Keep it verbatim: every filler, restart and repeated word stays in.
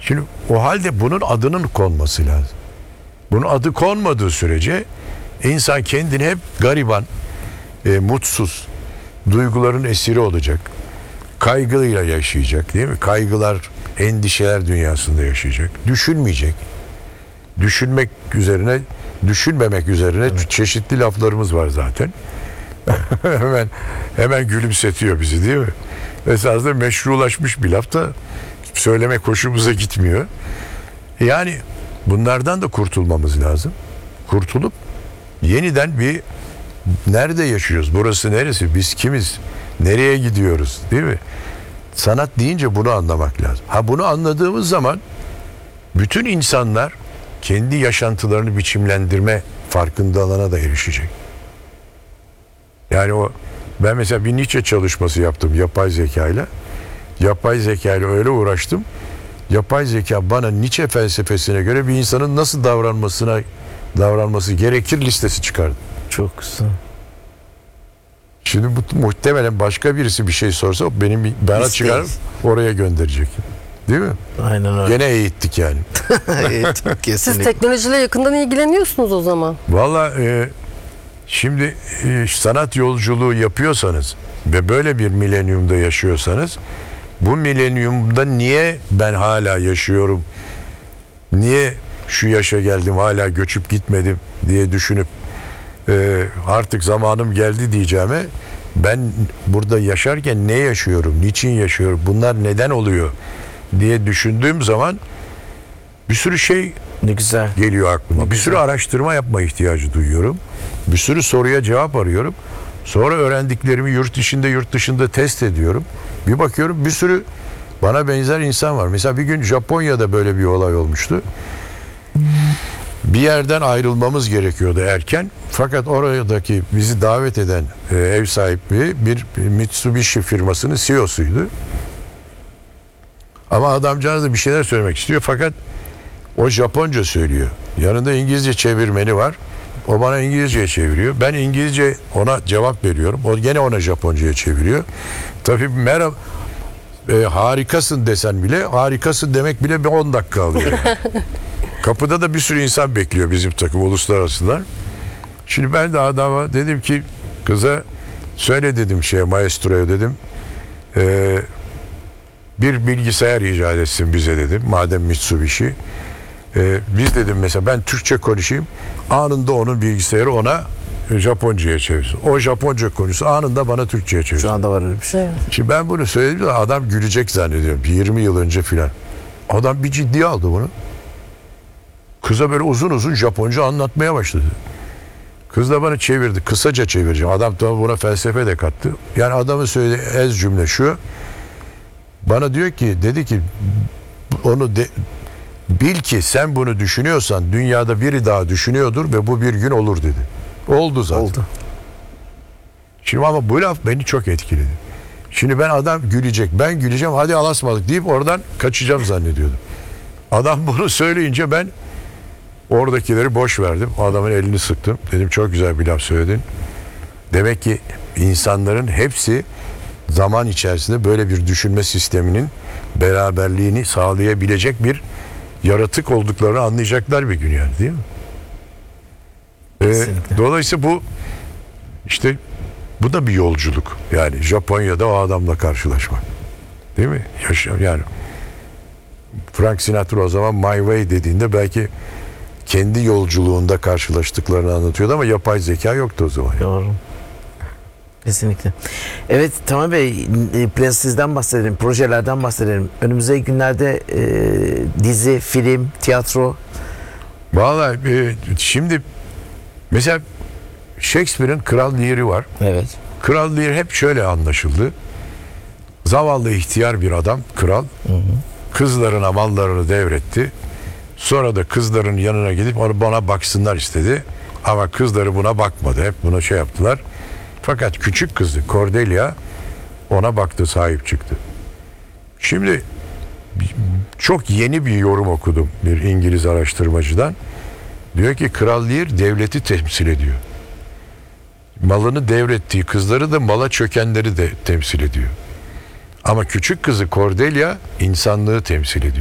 Şimdi o halde bunun adının konması lazım. Bunun adı konmadığı sürece insan kendini hep gariban, e, mutsuz, duyguların esiri olacak. Kaygıyla yaşayacak, değil mi? Kaygılar, endişeler dünyasında yaşayacak. Düşünmeyecek. Düşünmek üzerine, düşünmemek üzerine evet. çeşitli laflarımız var zaten. hemen hemen gülümsetiyor bizi, değil mi? Esasında meşrulaşmış bir laf da söylemek hoşumuza gitmiyor. Yani bunlardan da kurtulmamız lazım. Kurtulup yeniden bir nerede yaşıyoruz? Burası neresi? Biz kimiz? Nereye gidiyoruz? Değil mi? Sanat deyince bunu anlamak lazım. Ha bunu anladığımız zaman bütün insanlar kendi yaşantılarını biçimlendirme farkındalığına da erişecek. Yani o ben mesela bir Nietzsche çalışması yaptım yapay zekayla. Yapay zekayla öyle uğraştım. Yapay zeka bana Nietzsche felsefesine göre bir insanın nasıl davranmasına davranması gerekir listesi çıkardı. Çok güzel. Şimdi bu, muhtemelen başka birisi bir şey sorsa benim bana çıkarıp oraya gönderecek. Değil mi? Aynen öyle. Gene eğittik yani. Eğittik kesinlikle. Siz teknolojiyle yakından ilgileniyorsunuz o zaman. Valla e, şimdi e, sanat yolculuğu yapıyorsanız ve böyle bir milenyumda yaşıyorsanız bu milenyumda niye ben hala yaşıyorum? Niye şu yaşa geldim hala göçüp gitmedim diye düşünüp e, artık zamanım geldi diyeceğime ben burada yaşarken ne yaşıyorum? Niçin yaşıyorum? Bunlar neden oluyor? Diye düşündüğüm zaman bir sürü şey ne güzel geliyor aklıma. Ne bir güzel. sürü araştırma yapma ihtiyacı duyuyorum. Bir sürü soruya cevap arıyorum. Sonra öğrendiklerimi yurt içinde yurt dışında test ediyorum. Bir bakıyorum bir sürü bana benzer insan var. Mesela bir gün Japonya'da böyle bir olay olmuştu. Bir yerden ayrılmamız gerekiyordu erken. Fakat oradaki bizi davet eden e, ev sahibi bir Mitsubishi firmasının C E O'suydu. Ama adamcağız da bir şeyler söylemek istiyor fakat o Japonca söylüyor. Yanında İngilizce çevirmeni var. O bana İngilizceye çeviriyor. Ben İngilizce ona cevap veriyorum. O gene ona Japonca'ya çeviriyor. Tabii merhaba e, harikasın desen bile harikasın demek bile bir on dakika alıyor. Kapıda da bir sürü insan bekliyor bizim takım uluslararasılar. Şimdi ben de adama dedim ki kıza söyle dedim şeye maestroya dedim. E, bir bilgisayar icat etsin bize dedim. Madem Mitsubishi. E, biz dedim mesela ben Türkçe konuşayım. Anında onun bilgisayarı ona Japonca'ya çevirsin. O Japonca konuşsun. Anında bana Türkçe'ye çevirsin. Şu anda var öyle bir şey. Şimdi ben bunu söyledim de adam gülecek zannediyorum. yirmi yıl önce filan. Adam bir ciddiye aldı bunu. Kıza böyle uzun uzun Japonca anlatmaya başladı. Kız da bana çevirdi. Kısaca çevireceğim. Adam tabii buna felsefe de kattı. Yani adamın söylediği ez cümle şu. Bana diyor ki dedi ki onu de, bil ki sen bunu düşünüyorsan dünyada biri daha düşünüyordur ve bu bir gün olur dedi. Oldu zaten. Oldu. Şimdi ama bu laf beni çok etkiledi. Şimdi ben adam gülecek, ben güleceğim, hadi alasmadık deyip oradan kaçacağım zannediyordum. Adam bunu söyleyince ben oradakileri boş verdim. Adamın elini sıktım. Dedim çok güzel bir laf söyledin. Demek ki insanların hepsi zaman içerisinde böyle bir düşünme sisteminin beraberliğini sağlayabilecek bir yaratık olduklarını anlayacaklar bir gün yani, değil mi? Ee, dolayısıyla bu işte bu da bir yolculuk. Yani Japonya'da o adamla karşılaşmak. Değil mi? Yaşam yani. Frank Sinatra o zaman My Way dediğinde belki kendi yolculuğunda karşılaştıklarını anlatıyordu ama yapay zeka yoktu o zaman. Doğru. Kesinlikle. Evet Tamer Bey, biraz sizden bahsedelim, projelerden bahsedelim. Önümüzdeki günlerde e, dizi, film, tiyatro. Vallahi e, şimdi mesela Shakespeare'in Kral Lear'i var. Evet. Kral Lear hep şöyle anlaşıldı. Zavallı ihtiyar bir adam, kral. Hı hı. Kızlarına mallarını devretti. Sonra da kızların yanına gidip onu bana baksınlar istedi. Ama kızları buna bakmadı. Hep buna şey yaptılar. Fakat küçük kızı Cordelia ona baktı, sahip çıktı. Şimdi çok yeni bir yorum okudum bir İngiliz araştırmacıdan. Diyor ki Kral Lear devleti temsil ediyor. Malını devrettiği kızları da mala çökenleri de temsil ediyor. Ama küçük kızı Cordelia insanlığı temsil ediyor.